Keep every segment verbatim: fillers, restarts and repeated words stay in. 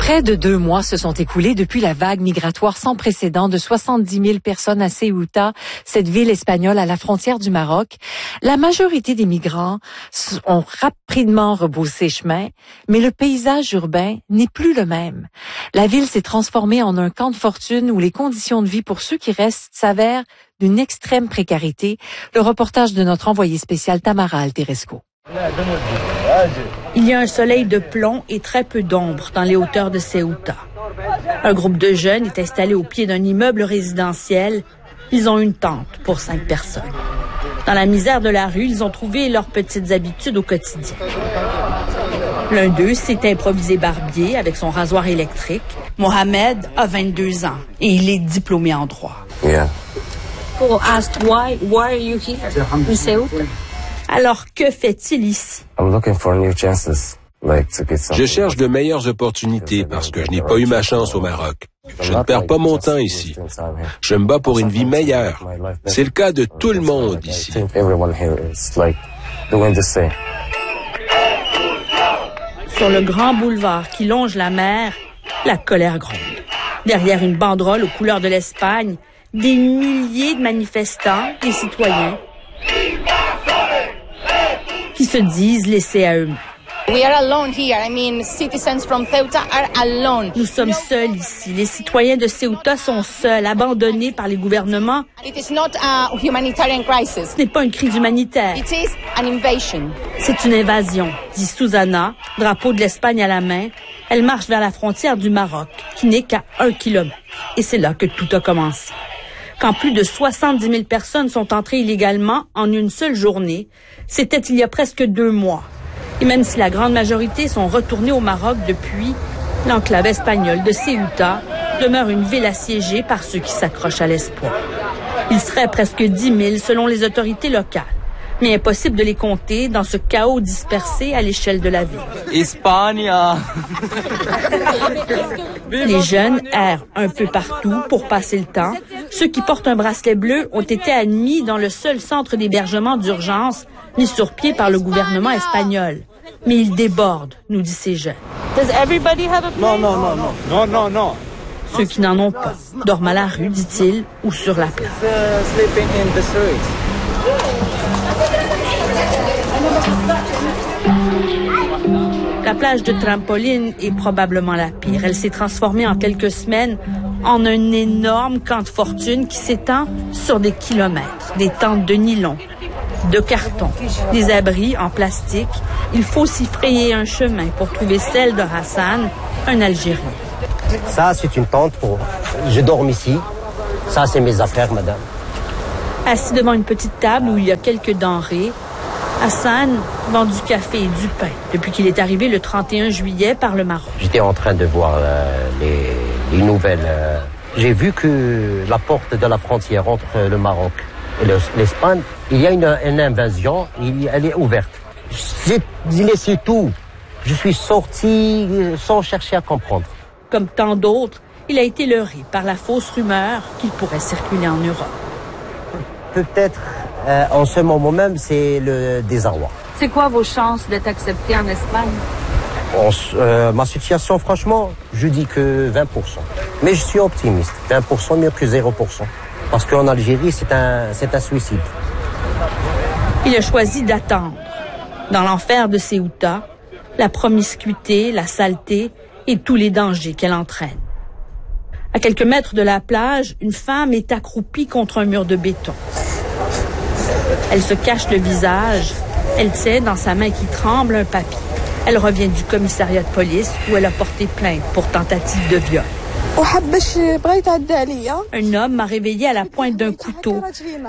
Près de deux mois se sont écoulés depuis la vague migratoire sans précédent de soixante-dix mille personnes à Ceuta, cette ville espagnole à la frontière du Maroc. La majorité des migrants ont rapidement rebroussé chemin, mais le paysage urbain n'est plus le même. La ville s'est transformée en un camp de fortune où les conditions de vie pour ceux qui restent s'avèrent d'une extrême précarité. Le reportage de notre envoyé spécial Tamara Alteresco. Il y a un soleil de plomb et très peu d'ombre dans les hauteurs de Ceuta. Un groupe de jeunes est installé au pied d'un immeuble résidentiel. Ils ont une tente pour cinq personnes. Dans la misère de la rue, ils ont trouvé leurs petites habitudes au quotidien. L'un d'eux s'est improvisé barbier avec son rasoir électrique. Mohamed a vingt-deux ans et il est diplômé en droit. Yeah. People asked why, why are you here in Ceuta? Alors, que fait-il ici? I'm looking for new chances, like to get something. Je cherche de meilleures opportunités parce que je n'ai pas eu ma chance au Maroc. Je ne perds pas mon temps ici. Je me bats pour une vie meilleure. C'est le cas de tout le monde ici. Sur le grand boulevard qui longe la mer, la colère gronde. Derrière une banderole aux couleurs de l'Espagne, des milliers de manifestants et citoyens qui se disent laissés à eux-mêmes. We are alone here. I mean, citizens from Ceuta are alone. Nous sommes seuls ici. Les citoyens de Ceuta sont seuls, abandonnés par les gouvernements. It is not a humanitarian crisis. Ce n'est pas une crise humanitaire. It is an invasion. C'est une invasion, dit Susana, drapeau de l'Espagne à la main. Elle marche vers la frontière du Maroc, qui n'est qu'à un kilomètre. Et c'est là que tout a commencé. Quand plus de soixante-dix mille personnes sont entrées illégalement en une seule journée, c'était il y a presque deux mois. Et même si la grande majorité sont retournés au Maroc depuis, l'enclave espagnole de Ceuta demeure une ville assiégée par ceux qui s'accrochent à l'espoir. Il serait presque dix mille selon les autorités locales. Mais impossible de les compter dans ce chaos dispersé à l'échelle de la ville. Espagne. Les jeunes errent un peu partout pour passer le temps. Ceux qui portent un bracelet bleu ont été admis dans le seul centre d'hébergement d'urgence mis sur pied par le gouvernement espagnol. Mais ils débordent, nous dit ces jeunes. Does everybody have a place? Non, non, non, non, non, non, non. Ceux qui n'en ont pas dorment à la rue, dit-il, ou sur la plage. La plage de Trampoline est probablement la pire. Elle s'est transformée en quelques semaines en un énorme camp de fortune qui s'étend sur des kilomètres. Des tentes de nylon, de carton, des abris en plastique. Il faut s'y frayer un chemin pour trouver celle de Hassan, un Algérien. Ça, c'est une tente pour... Je dors ici. Ça, c'est mes affaires, madame. Assis devant une petite table où il y a quelques denrées, Hassan vend du café et du pain depuis qu'il est arrivé le trente et un juillet par le Maroc. J'étais en train de voir euh, les, les nouvelles. Euh, j'ai vu que la porte de la frontière entre le Maroc et le, l'Espagne, il y a une, une invasion, il, elle est ouverte. J'ai laissé tout. Je suis sorti sans chercher à comprendre. Comme tant d'autres, il a été leurré par la fausse rumeur qu'il pourrait circuler en Europe. Peut-être, euh, en ce moment même, c'est le désarroi. C'est quoi vos chances d'être accepté en Espagne? On, euh, ma situation, franchement, je dis que vingt pour cent. Mais je suis optimiste. vingt pour cent mieux que zéro pour cent. Parce qu'en Algérie, c'est un, c'est un suicide. Il a choisi d'attendre. Dans l'enfer de Ceuta, la promiscuité, la saleté et tous les dangers qu'elle entraîne. À quelques mètres de la plage, une femme est accroupie contre un mur de béton. Elle se cache le visage. Elle tient dans sa main qui tremble un papier. Elle revient du commissariat de police où elle a porté plainte pour tentative de viol. Un homme m'a réveillée à la pointe d'un couteau.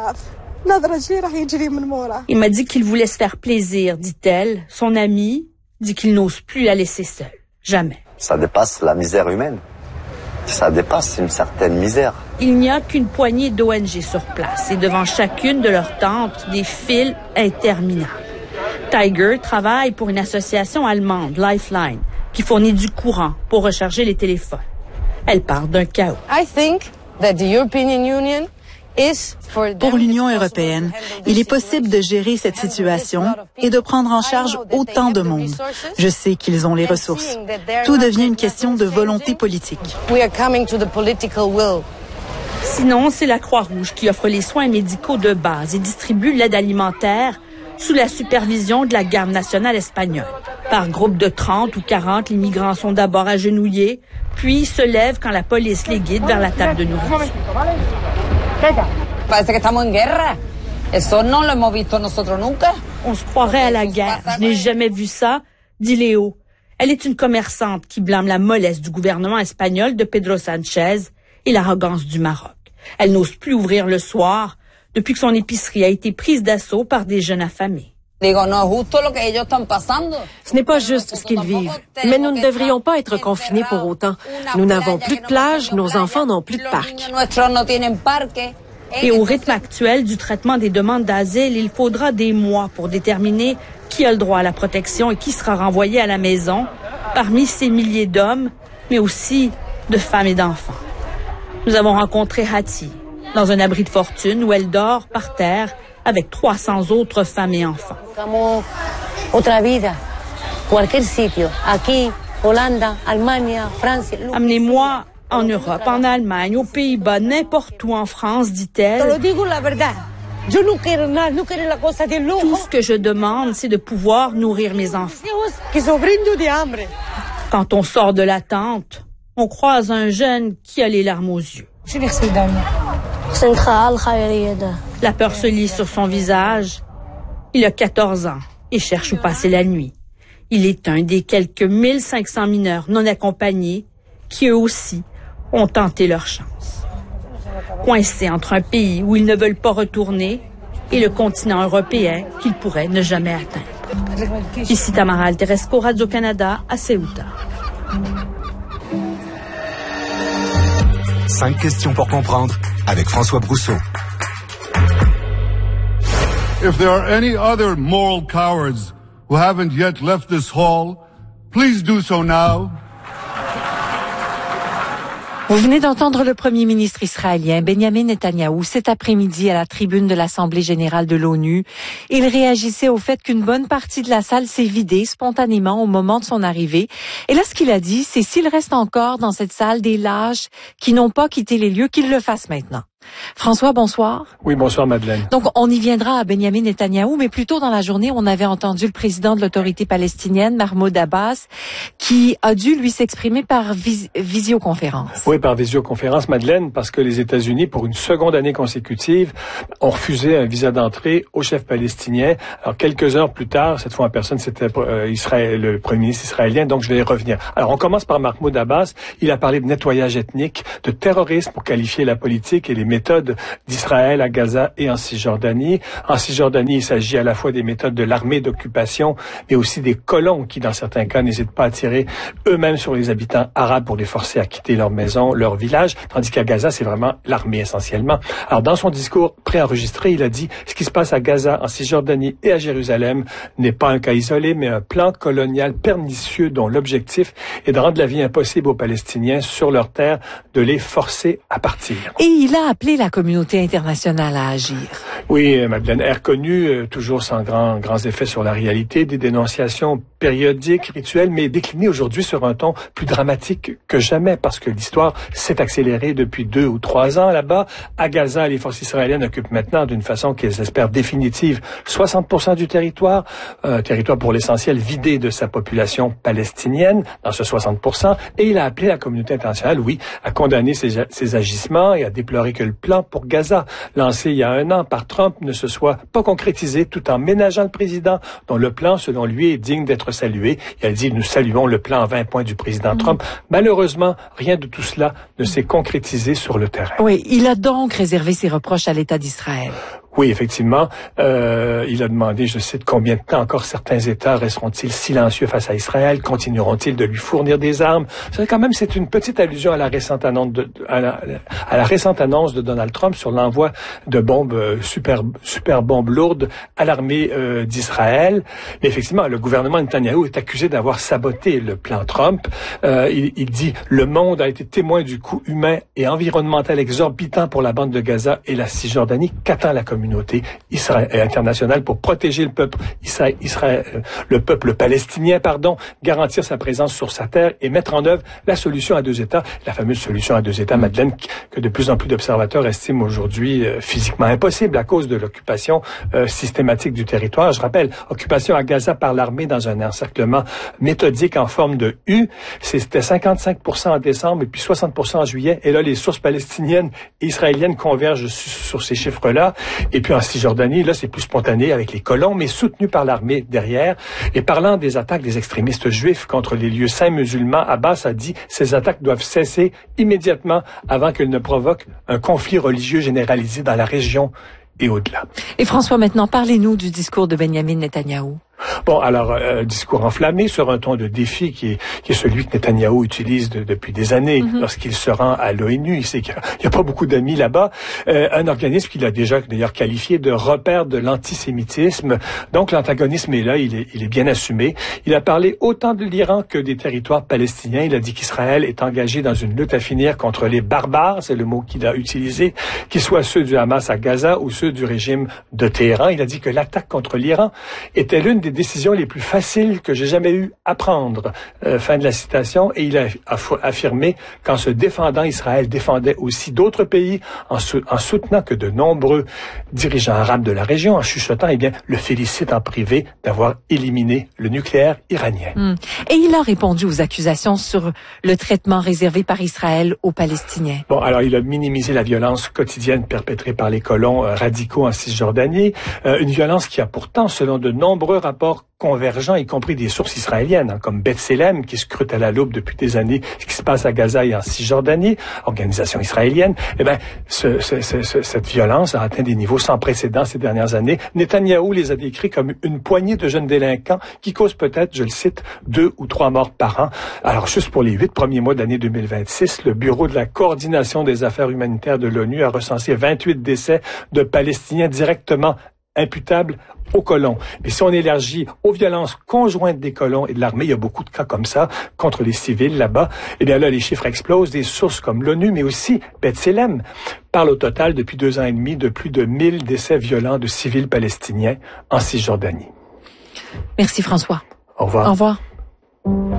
Il m'a dit qu'il voulait se faire plaisir, dit-elle. Son ami dit qu'il n'ose plus la laisser seule. Jamais. Ça dépasse la misère humaine. Ça dépasse une certaine misère. Il n'y a qu'une poignée d'O N G sur place et devant chacune de leurs tentes, des fils interminables. Tiger travaille pour une association allemande, Lifeline, qui fournit du courant pour recharger les téléphones. Elle parle d'un chaos. I think that the European Union Pour l'Union européenne, il est possible de gérer cette situation et de prendre en charge autant de monde. Je sais qu'ils ont les ressources. Tout devient une question de volonté politique. Sinon, c'est la Croix-Rouge qui offre les soins médicaux de base et distribue l'aide alimentaire sous la supervision de la Garde nationale espagnole. Par groupe de trente ou quarante, les migrants sont d'abord agenouillés, puis se lèvent quand la police les guide vers la table de nourriture. On se croirait à la guerre. Je n'ai jamais vu ça, dit Léo. Elle est une commerçante qui blâme la mollesse du gouvernement espagnol de Pedro Sanchez et l'arrogance du Maroc. Elle n'ose plus ouvrir le soir depuis que son épicerie a été prise d'assaut par des jeunes affamés. Ce n'est pas juste ce qu'ils vivent, mais nous ne devrions pas être confinés pour autant. Nous n'avons plus de plage, nos enfants n'ont plus de parc. Et au rythme actuel du traitement des demandes d'asile, il faudra des mois pour déterminer qui a le droit à la protection et qui sera renvoyé à la maison parmi ces milliers d'hommes, mais aussi de femmes et d'enfants. Nous avons rencontré Hattie dans un abri de fortune où elle dort par terre avec trois cents autres femmes et enfants. Amenez-moi en Europe, en Allemagne, aux Pays-Bas, n'importe où en France, dit-elle. Tout ce que je demande, c'est de pouvoir nourrir mes enfants. Quand on sort de la tente, on croise un jeune qui a les larmes aux yeux. La peur se lit sur son visage. Il a quatorze ans et cherche où passer la nuit. Il est un des quelques mille cinq cents mineurs non accompagnés qui, eux aussi, ont tenté leur chance. Coincés entre un pays où ils ne veulent pas retourner et le continent européen qu'ils pourraient ne jamais atteindre. Ici Tamara Alteresco, Radio-Canada, à Ceuta. Cinq questions pour comprendre avec François Brousseau. If there are any other moral cowards who haven't yet left this hall, please do so now. Vous venez d'entendre le premier ministre israélien Benjamin Netanyahou cet après-midi à la tribune de l'Assemblée générale de l'ONU. Il réagissait au fait qu'une bonne partie de la salle s'est vidée spontanément au moment de son arrivée. Et là, ce qu'il a dit, c'est s'il reste encore dans cette salle des lâches qui n'ont pas quitté les lieux, qu'ils le fassent maintenant. François, bonsoir. Oui, bonsoir Madeleine. Donc, on y viendra à Benjamin Netanyahou, mais plus tôt dans la journée, on avait entendu le président de l'autorité palestinienne, Mahmoud Abbas, qui a dû, lui, s'exprimer par vis- visioconférence. Oui, par visioconférence, Madeleine, parce que les États-Unis, pour une seconde année consécutive, ont refusé un visa d'entrée au chef palestinien. Alors, quelques heures plus tard, cette fois en personne, c'était euh, Israël, le premier ministre israélien, donc je vais y revenir. Alors, on commence par Mahmoud Abbas. Il a parlé de nettoyage ethnique, de terrorisme pour qualifier la politique et les méthodes d'Israël à Gaza et en Cisjordanie. En Cisjordanie, il s'agit à la fois des méthodes de l'armée d'occupation, mais aussi des colons qui, dans certains cas, n'hésitent pas à tirer eux-mêmes sur les habitants arabes pour les forcer à quitter leur maison, leur village, tandis qu'à Gaza, c'est vraiment l'armée essentiellement. Alors, dans son discours préenregistré, il a dit « Ce qui se passe à Gaza, en Cisjordanie et à Jérusalem n'est pas un cas isolé, mais un plan colonial pernicieux dont l'objectif est de rendre la vie impossible aux Palestiniens sur leur terre, de les forcer à partir. » Et il a appelé la communauté internationale à agir. Oui, Madeleine, air connu, euh, toujours sans grands, grands effets sur la réalité, des dénonciations périodiques, rituelles, mais déclinées aujourd'hui sur un ton plus dramatique que jamais, parce que l'histoire s'est accélérée depuis deux ou trois ans là-bas. À Gaza, les forces israéliennes occupent maintenant, d'une façon qu'elles espèrent définitive, soixante pour cent du territoire, un territoire pour l'essentiel vidé de sa population palestinienne, dans ce soixante pour cent, et il a appelé la communauté internationale, oui, à condamner ces, ces agissements et à déplorer que le plan pour Gaza, lancé il y a un an par Trump, ne se soit pas concrétisé, tout en ménageant le président, dont le plan, selon lui, est digne d'être salué. Il a dit, nous saluons le plan à vingt points du président mmh. Trump. Malheureusement, rien de tout cela ne s'est concrétisé sur le terrain. Oui, il a donc réservé ses reproches à l'État d'Israël. Oui, effectivement. Euh, il a demandé, je cite, combien de temps encore certains États resteront-ils silencieux face à Israël? Continueront-ils de lui fournir des armes? C'est quand même, c'est une petite allusion à la récente annonce de, à la, à la récente annonce de Donald Trump sur l'envoi de bombes super, super bombes lourdes à l'armée euh, d'Israël. Mais effectivement, le gouvernement Netanyahou est accusé d'avoir saboté le plan Trump. Euh, il, il dit, le monde a été témoin du coût humain et environnemental exorbitant pour la bande de Gaza et la Cisjordanie. Qu'attend la communauté Israël, internationale pour protéger le peuple Israël, Israël, le peuple palestinien, pardon, garantir sa présence sur sa terre et mettre en œuvre la solution à deux États, la fameuse solution à deux États, Madeleine, que de plus en plus d'observateurs estiment aujourd'hui euh, physiquement impossible à cause de l'occupation euh, systématique du territoire. Je rappelle, occupation à Gaza par l'armée dans un encerclement méthodique en forme de U. C'était cinquante-cinq pour cent en décembre et puis soixante pour cent en juillet. Et là, les sources palestiniennes et israéliennes convergent sur ces chiffres-là. Et puis en Cisjordanie, là, c'est plus spontané avec les colons, mais soutenu par l'armée derrière. Et parlant des attaques des extrémistes juifs contre les lieux saints musulmans, Abbas a dit « Ces attaques doivent cesser immédiatement avant qu'elles ne provoquent un conflit religieux généralisé dans la région et au-delà. » Et François, maintenant, parlez-nous du discours de Benjamin Netanyahou. Bon, alors, euh, discours enflammé sur un ton de défi qui est, qui est celui que Netanyahou utilise de, depuis des années mm-hmm. lorsqu'il se rend à l'ONU. Il sait qu'il n'y a, a pas beaucoup d'amis là-bas. Euh, un organisme qu'il a déjà d'ailleurs qualifié de repère de l'antisémitisme. Donc, l'antagonisme est là, il est, il est bien assumé. Il a parlé autant de l'Iran que des territoires palestiniens. Il a dit qu'Israël est engagé dans une lutte à finir contre les barbares, c'est le mot qu'il a utilisé, qu'ils soient ceux du Hamas à Gaza ou ceux du régime de Téhéran. Il a dit que l'attaque contre l'Iran était l'une des décisions les plus faciles que j'ai jamais eu à prendre. Euh, fin de la citation. Et il a affirmé qu'en se défendant, Israël défendait aussi d'autres pays en, sou en soutenant que de nombreux dirigeants arabes de la région, en chuchotant, eh bien, le félicite en privé d'avoir éliminé le nucléaire iranien. Hum. Et il a répondu aux accusations sur le traitement réservé par Israël aux Palestiniens. Bon, alors il a minimisé la violence quotidienne perpétrée par les colons euh, radicaux en Cisjordanie, euh, une violence qui a pourtant, selon de nombreux rapports convergents, y compris des sources israéliennes, hein, comme B'Tselem, qui scrute à la loupe depuis des années ce qui se passe à Gaza et en Cisjordanie, organisation israélienne, eh ben, ce, ce, ce, cette violence a atteint des niveaux sans précédent ces dernières années. Netanyahou les a décrits comme une poignée de jeunes délinquants qui causent peut-être, je le cite, deux ou trois morts par an. Alors, juste pour les huit premiers mois de l'année deux mille vingt-six, le Bureau de la coordination des affaires humanitaires de l'ONU a recensé vingt-huit décès de Palestiniens directement imputables aux colons. Mais si on élargit aux violences conjointes des colons et de l'armée, il y a beaucoup de cas comme ça contre les civils là-bas, et bien là, les chiffres explosent. Des sources comme l'ONU, mais aussi B'Tselem, parlent au total depuis deux ans et demi de plus de mille décès violents de civils palestiniens en Cisjordanie. Merci François. Au revoir. Au revoir.